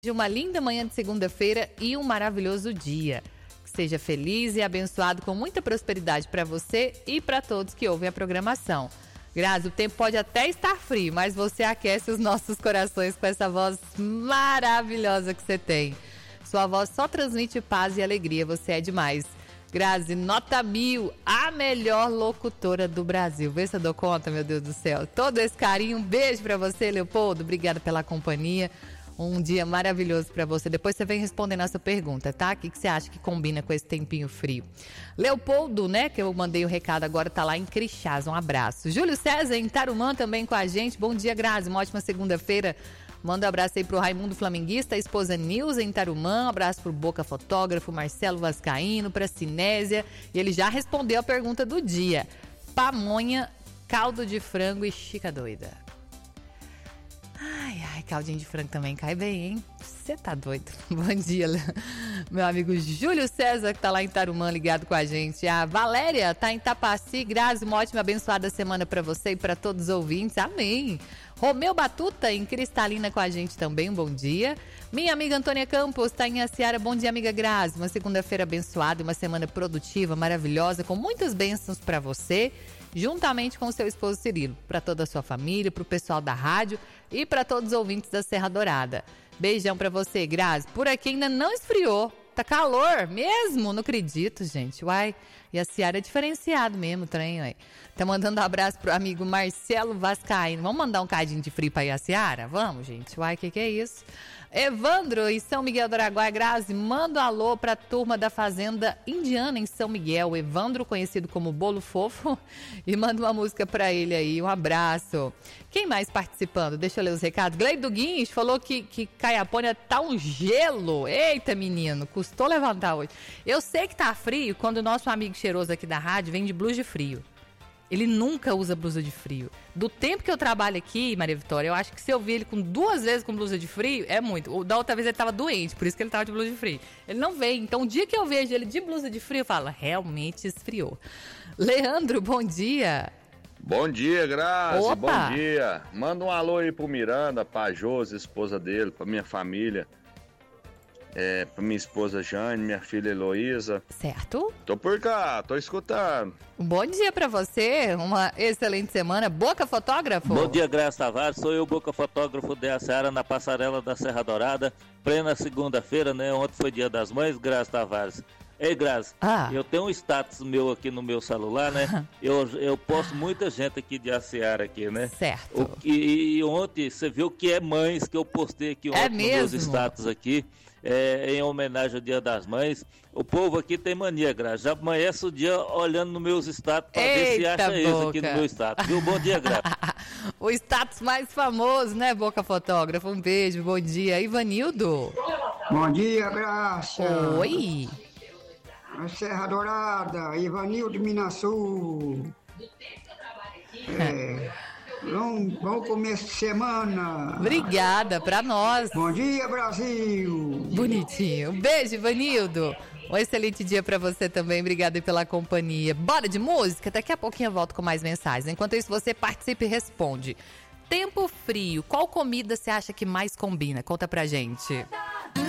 Uma linda manhã de segunda-feira e um maravilhoso dia. Que seja feliz e abençoado com muita prosperidade para você e para todos que ouvem a programação. Grazi, o tempo pode até estar frio, mas você aquece os nossos corações com essa voz maravilhosa que você tem. Sua voz só transmite paz e alegria, você é demais. Grazi, nota 1000, a melhor locutora do Brasil. Vê se eu dou conta, meu Deus do céu. Todo esse carinho, um beijo para você, Leopoldo. Obrigada pela companhia. Um dia maravilhoso para você. Depois você vem respondendo a sua pergunta, tá? O que você acha que combina com esse tempinho frio? Leopoldo, né? Que eu mandei o recado agora, tá lá em Crixás. Um abraço. Júlio César em Tarumã também com a gente. Bom dia, Grazi. Uma ótima segunda-feira. Manda um abraço aí pro Raimundo Flamenguista, a esposa Nilza em Tarumã. Um abraço pro Boca Fotógrafo, Marcelo Vascaíno, pra Cinésia. E ele já respondeu a pergunta do dia. Pamonha, caldo de frango e chica doida. Ai, caldinho de frango também cai bem, hein? Você tá doido. Bom dia, meu amigo Júlio César, que tá lá em Tarumã, ligado com a gente. A Valéria tá em Tapaci. Grazi, uma ótima abençoada semana pra você e pra todos os ouvintes. Amém. Romeu Batuta em Cristalina com a gente também, um bom dia. Minha amiga Antônia Campos tá em Aciara. Bom dia, amiga Grazi. Uma segunda-feira abençoada, uma semana produtiva, maravilhosa, com muitas bênçãos pra você, juntamente com o seu esposo Cirilo, para toda a sua família, para o pessoal da rádio e para todos os ouvintes da Serra Dourada. Beijão para você, Grazi. Por aqui ainda não esfriou. Tá calor mesmo, não acredito, gente. Uai, e a Ciara é diferenciado mesmo, trem, uai. Tá mandando um abraço pro amigo Marcelo Vascaíno. Vamos mandar um cadinho de frio pra Iaciara? Vamos, gente. Uai, que é isso? Evandro em São Miguel do Araguaia. Grazi, manda um alô pra turma da Fazenda Indiana em São Miguel. Evandro, conhecido como Bolo Fofo. E manda uma música pra ele aí. Um abraço. Quem mais participando? Deixa eu ler os recados. Gleido Guins falou que Caiapônia tá um gelo. Eita, menino, custou levantar hoje. Eu sei que tá frio quando o nosso amigo cheiroso aqui da rádio vem de blusa de frio. Ele nunca usa blusa de frio. Do tempo que eu trabalho aqui, Maria Vitória, eu acho que se eu vi ele com 2 vezes com blusa de frio, é muito. Da outra vez ele tava doente, por isso que ele tava de blusa de frio. Ele não vem. Então, o dia que eu vejo ele de blusa de frio, eu falo, realmente esfriou. Leandro, bom dia. Bom dia, Grazi. Opa. Bom dia. Manda um alô aí pro Miranda, pra Josi, esposa dele, pra minha família. Pra minha esposa Jane, minha filha Heloísa. Certo. Tô por cá, tô escutando. Um bom dia pra você, uma excelente semana. Boca Fotógrafo? Bom dia, Grazi Tavares. Sou eu, Boca Fotógrafo de Aciara, na passarela da Serra Dourada. Plena segunda-feira, né? Ontem foi dia das mães, Grazi Tavares. Ei, Grazi, eu tenho um status meu aqui no meu celular, né? Eu posto muita gente aqui de Aciara aqui, né? Certo. E ontem, você viu que é mães que eu postei aqui ontem nos meus status aqui. Em homenagem ao Dia das Mães. O povo aqui tem mania, Grazi. Já amanhece o dia olhando nos meus status pra ver se acha isso aqui no meu status. Viu? Bom dia, Grazi. O status mais famoso, né, Boca Fotógrafo? Um beijo, bom dia. Ivanildo. Bom dia, Graça. Oi. A Serra Dourada, Ivanildo Minasul. Bom começo de semana. Obrigada, pra nós. Bom dia, Brasil. Bonitinho. Um beijo, Ivanildo. Um excelente dia pra você também. Obrigada pela companhia. Bora de música? Daqui a pouquinho eu volto com mais mensagens. Enquanto isso, você participa e responde. Tempo frio. Qual comida você acha que mais combina? Conta pra gente.